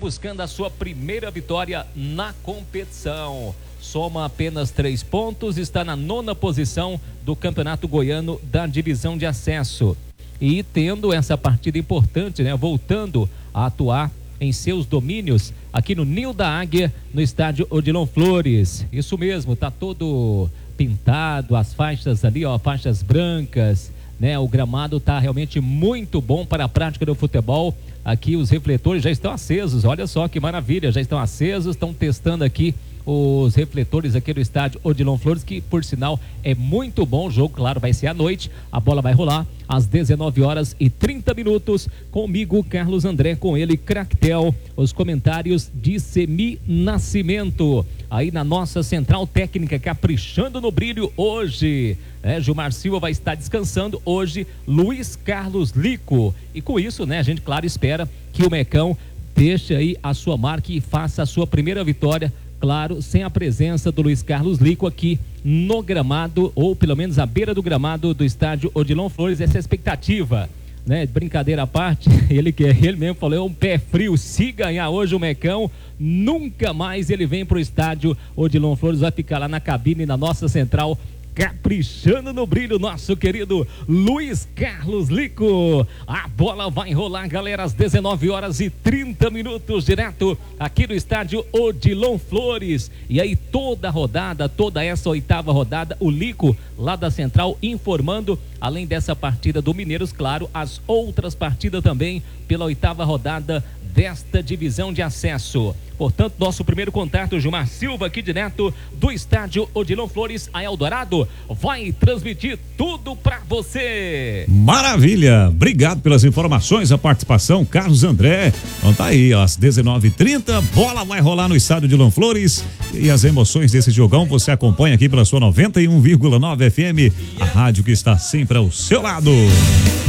buscando a sua primeira vitória na competição. Soma apenas 3 pontos, está na 9ª posição do Campeonato Goiano da Divisão de Acesso. E tendo essa partida importante, né? Voltando a atuar em seus domínios aqui no Ninho da Águia, no estádio Odilon Flores. Isso mesmo, tá todo pintado, as faixas ali, ó, faixas brancas, né? O gramado tá realmente muito bom para a prática do futebol. Aqui os refletores já estão acesos, olha só que maravilha, já estão acesos, estão testando aqui os refletores aqui do estádio Odilon Flores, que por sinal é muito bom. O jogo, claro, vai ser à noite, a bola vai rolar às 19h30, comigo, Carlos André, com ele, Cractel, os comentários de Semi Nascimento, aí na nossa central técnica, caprichando no brilho hoje, né? Gilmar Silva vai estar descansando hoje, Luiz Carlos Lico, e com isso, né, a gente, claro, espera que o Mecão deixe aí a sua marca e faça a sua primeira vitória, claro, sem a presença do Luiz Carlos Lico aqui no gramado, ou pelo menos à beira do gramado do estádio Odilon Flores. Essa é a expectativa, né? Brincadeira à parte, ele mesmo falou, é um pé frio, se ganhar hoje o Mecão, nunca mais ele vem pro estádio Odilon Flores, vai ficar lá na cabine, na nossa central, caprichando no brilho, nosso querido Luiz Carlos Lico. A bola vai rolar, galera, às 19h30, direto aqui no estádio Odilon Flores. E aí toda essa 8ª rodada, o Lico lá da central informando, além dessa partida do Mineiros, claro, as outras partidas também pela 8ª rodada desta divisão de acesso. Portanto, nosso primeiro contato, Gilmar Silva, aqui direto do estádio Odilon Flores, a Eldorado vai transmitir tudo pra você. Maravilha, obrigado pelas informações, a participação, Carlos André. Então tá aí, ó, às 19h30, bola vai rolar no estádio Odilon Flores e as emoções desse jogão você acompanha aqui pela sua 91,9 FM, a rádio que está sempre ao seu lado.